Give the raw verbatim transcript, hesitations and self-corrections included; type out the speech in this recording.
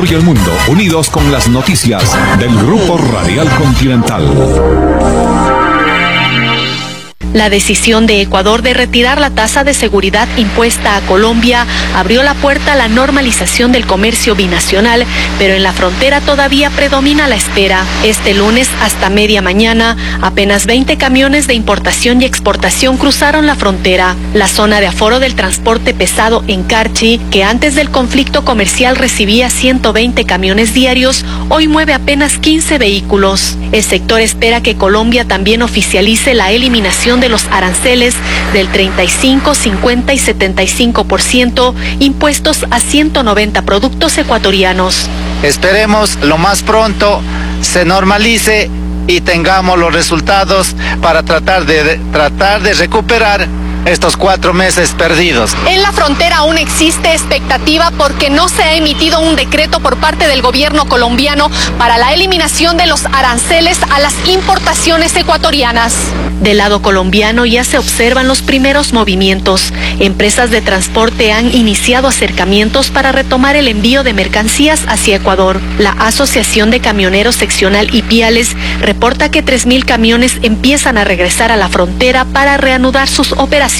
Ecuador y el mundo, unidos con las noticias del Grupo Radial Continental. La decisión de Ecuador de retirar la tasa de seguridad impuesta a Colombia abrió la puerta a la normalización del comercio binacional, pero en la frontera todavía predomina la espera. Este lunes hasta media mañana, apenas veinte camiones de importación y exportación cruzaron la frontera. La zona de aforo del transporte pesado en Carchi, que antes del conflicto comercial recibía ciento veinte camiones diarios, hoy mueve apenas quince vehículos. El sector espera que Colombia también oficialice la eliminación de los aranceles del treinta y cinco, cincuenta y setenta y cinco por ciento impuestos a ciento noventa productos ecuatorianos. Esperemos lo más pronto se normalice y tengamos los resultados para tratar de, de tratar de recuperar estos cuatro meses perdidos. En la frontera aún existe expectativa porque no se ha emitido un decreto por parte del gobierno colombiano para la eliminación de los aranceles a las importaciones ecuatorianas. Del lado colombiano ya se observan los primeros movimientos. Empresas de transporte han iniciado acercamientos para retomar el envío de mercancías hacia Ecuador. La Asociación de Camioneros Seccional Ipiales reporta que tres mil camiones empiezan a regresar a la frontera para reanudar sus operaciones